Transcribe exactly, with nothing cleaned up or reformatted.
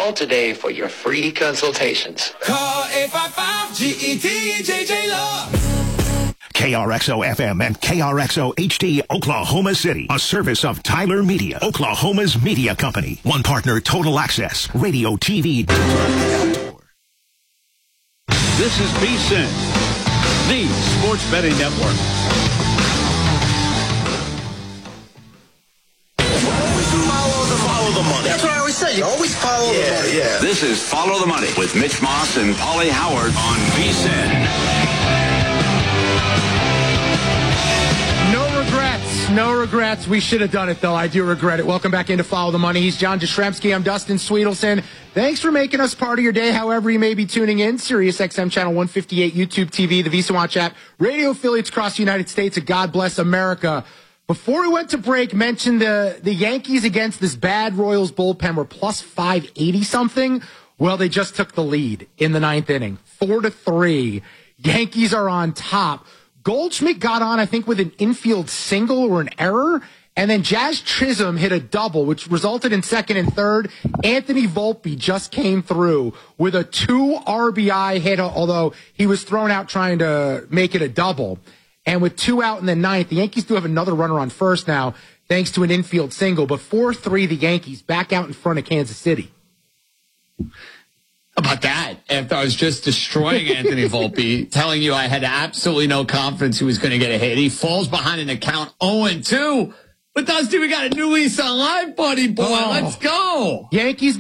Call today for your free consultations. Call eight five five G E T J J Love. K R X O F M and K R X O H D Oklahoma City, a service of Tyler Media, Oklahoma's media company. One partner, Total Access, radio, T V, outdoor. This is V S I N, the sports betting network. Follow the money. That's what I always say. You always follow yeah, the money. Yeah. This is Follow the Money with Mitch Moss and Paulie Howard on V S I N. No regrets. No regrets. We should have done it, though. I do regret it. Welcome back into Follow the Money. He's John Jastremski. I'm Dustin Sweetelson. Thanks for making us part of your day, however you may be tuning in. Sirius X M Channel one fifty-eight, YouTube T V, the Visa Watch app, radio affiliates across the United States, and God bless America. Before we went to break, mentioned the, the Yankees against this bad Royals bullpen were plus five eighty something. Well, they just took the lead in the ninth inning, four to three. Yankees are on top. Goldschmidt got on, I think, with an infield single or an error, and then Jazz Chisholm hit a double, which resulted in second and third. Anthony Volpe just came through with a two R B I hit, although he was thrown out trying to make it a double. And with two out in the ninth, the Yankees do have another runner on first now, thanks to an infield single. But four three, the Yankees back out in front of Kansas City. How about that? After I was just destroying Anthony Volpe, telling you I had absolutely no confidence he was going to get a hit. He falls behind an account oh and two. But Dusty, we got a new lease on life, buddy boy. Oh. Let's go. Yankees